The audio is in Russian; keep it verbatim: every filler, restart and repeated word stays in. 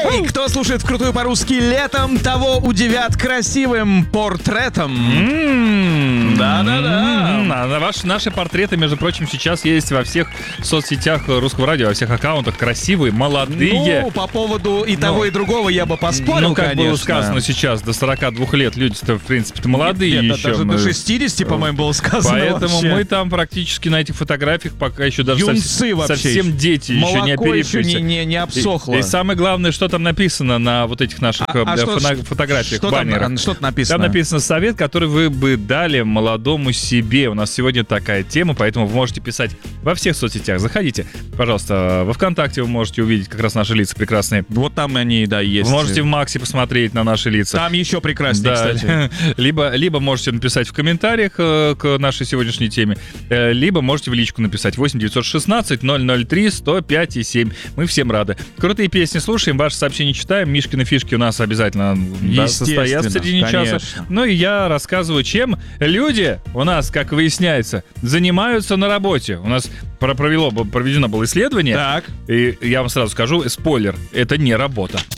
Эй, кто слушает вкрутую по-русски летом, того удивят красивым портретом. Да-да-да. Ваши, наши портреты, между прочим, сейчас есть во всех соцсетях Русского радио, во всех аккаунтах. Красивые, молодые. Ну, по поводу и того, Ну, и другого я бы поспорил, Ну, как конечно. было сказано сейчас, до сорока двух лет люди-то, в принципе, молодые Нет, еще. даже мы- до шестидесяти, по-моему, было сказано. Поэтому вообще. мы там практически на этих фотографиях пока еще даже Юнцы совсем, вообще совсем дети, еще не Молоко еще оперившиеся. не, не, не обсохло. И, и самое главное, что там написано на вот этих наших А- а э, что- фона- фотографиях, что там, баннерах. что там написано? Там написано совет, который вы бы дали молодому себе. У нас сегодня такая тема, поэтому вы можете писать во всех соцсетях. Заходите, пожалуйста, во ВКонтакте вы можете увидеть как раз наши лица прекрасные. Вот там они, да, есть. Вы можете в Максе посмотреть на наши лица. Там еще прекраснее, Да, кстати. либо, либо можете написать в комментариях э, к нашей сегодняшней теме, э, либо можете в личку написать восемь девятьсот шестнадцать ноль ноль три сто пять и семь. Мы всем рады. Крутые песни слушаем, ваши сообщения читаем, Мишкины фишки у нас обязательно да, состоят в середине часа. конечно. Ну и я рассказываю, чем люди у нас, как выясняется, занимаются на работе. У нас про- провело, проведено было исследование, Так. и я вам сразу скажу, спойлер, это не работа.